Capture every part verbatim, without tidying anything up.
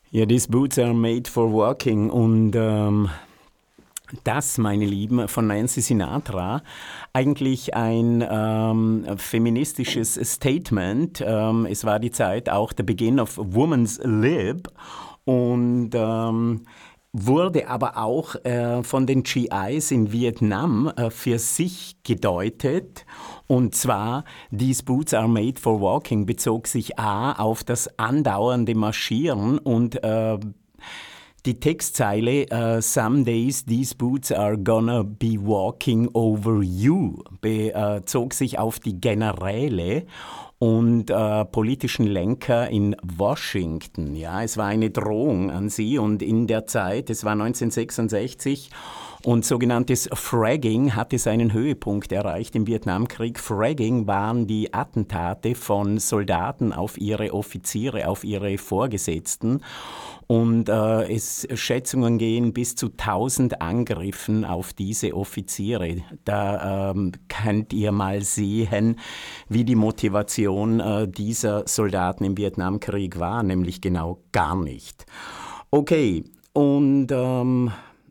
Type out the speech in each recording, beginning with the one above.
Ja, these boots are made for walking und ähm, das, meine Lieben, von Nancy Sinatra, eigentlich ein ähm, feministisches Statement. Ähm, es war die Zeit, auch der Beginn of Woman's Lib und ähm, wurde aber auch äh, von den G Is in Vietnam äh, für sich gedeutet. Und zwar, These Boots are made for walking bezog sich A auf das andauernde Marschieren und äh, die Textzeile äh, Some days these boots are gonna be walking over you bezog sich auf die Generäle und äh, politischen Lenker in Washington. Ja, es war eine Drohung an sie und in der Zeit, es war neunzehnhundertsechsundsechzig, und sogenanntes Fragging hatte seinen Höhepunkt erreicht im Vietnamkrieg. Fragging waren die Attentate von Soldaten auf ihre Offiziere, auf ihre Vorgesetzten. Und äh, es Schätzungen gehen bis zu tausend Angriffen auf diese Offiziere. Da ähm, könnt ihr mal sehen, wie die Motivation äh, dieser Soldaten im Vietnamkrieg war, nämlich genau gar nicht. Okay, und ähm,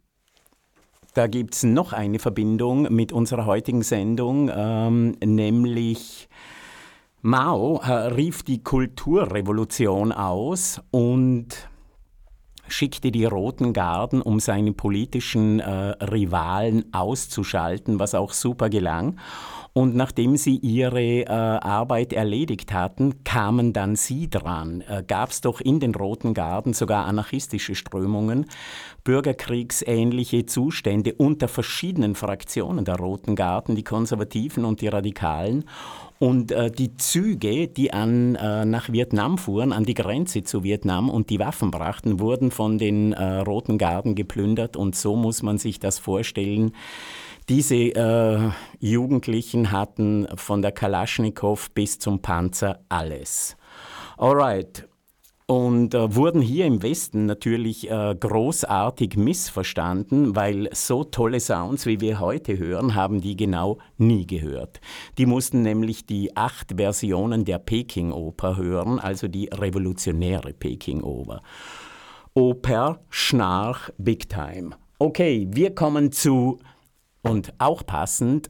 da gibt es noch eine Verbindung mit unserer heutigen Sendung, ähm, nämlich Mao äh, rief die Kulturrevolution aus und schickte die Roten Garden, um seine politischen äh, Rivalen auszuschalten, was auch super gelang. Und nachdem sie ihre äh, Arbeit erledigt hatten, kamen dann sie dran. Äh, Gab es doch in den Roten Garden sogar anarchistische Strömungen, bürgerkriegsähnliche Zustände unter verschiedenen Fraktionen der Roten Garden, die Konservativen und die Radikalen. Und äh, die Züge, die an, äh, nach Vietnam fuhren, an die Grenze zu Vietnam und die Waffen brachten, wurden von den äh, Roten Garden geplündert. Und so muss man sich das vorstellen. Diese äh, Jugendlichen hatten von der Kalaschnikow bis zum Panzer alles. Alright. Und äh, wurden hier im Westen natürlich äh, großartig missverstanden, weil so tolle Sounds, wie wir heute hören, haben die genau nie gehört. Die mussten nämlich die acht Versionen der Peking-Oper hören, also die revolutionäre Peking-Oper. Oper, Schnarch, Big Time. Okay, wir kommen zu, und auch passend,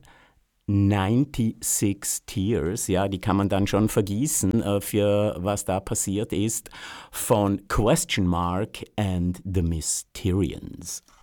ninety-six Tears, ja, die kann man dann schon vergießen äh, für was da passiert ist, von Question Mark and the Mysterians.